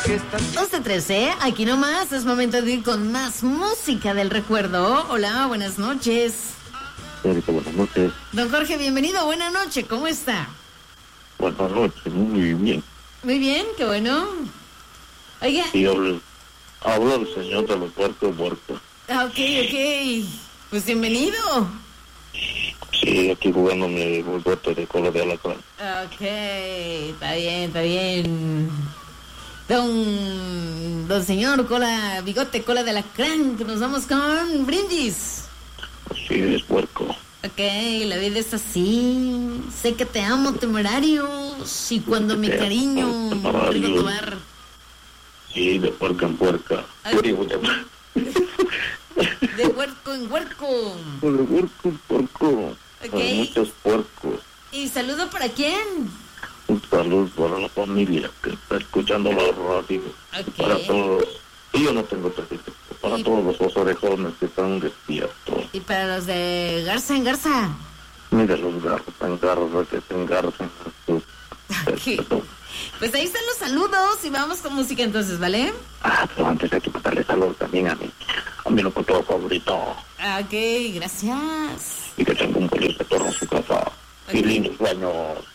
11:13, aquí nomás, es momento de ir con más música del recuerdo. Hola, buenas noches. Buenas noches. Don Jorge, bienvenido, buena noche, ¿cómo está? Buenas noches, muy bien. Muy bien, qué bueno. Oiga. Sí, habla el señor de los puertos muertos. Ok. Pues bienvenido. Sí, aquí jugando mi bote de cola de alacrán. Ok, está bien. Don señor, bigote, cola de alacrán, que nos vamos con brindis. Sí, es puerco. Ok, la vida es así. Sé que te amo, temerarios. Y cuando mi cariño quiero tomar. Sí, de puerca en puerca. De huerco en huerco. De huerco en puerco. Okay. Muchos puercos. ¿Y saludo para quién? Un saludo para la familia que está escuchando la radio. Okay. Para todos. Y yo no tengo prejuicio. Para todos los orejones que están despiertos. Y para los de Garza en Garza. Mira los garros en garza que se engarzan. Okay. Pues ahí están los saludos y vamos con música entonces, ¿vale? Pero antes hay que mandarle saludos también a mi locutor favorito. Ok, gracias. Y que tenga un feliz retorno a su casa. Okay. Y lindos baños.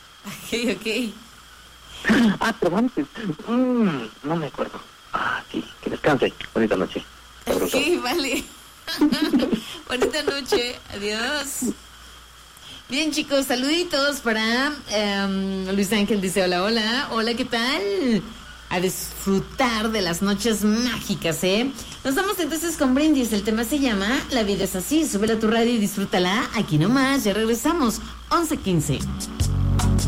Ok. Pero antes, no me acuerdo. Sí, que descanse. Bonita noche. Sabroso. Sí, vale. Bonita noche. Adiós. Bien, chicos, saluditos para Luis Ángel dice hola, ¿qué tal? A disfrutar de las noches mágicas, ¿eh? Nos vamos entonces con brindis, el tema se llama La vida es así, súbela a tu radio y disfrútala, aquí nomás, ya regresamos, 11:15.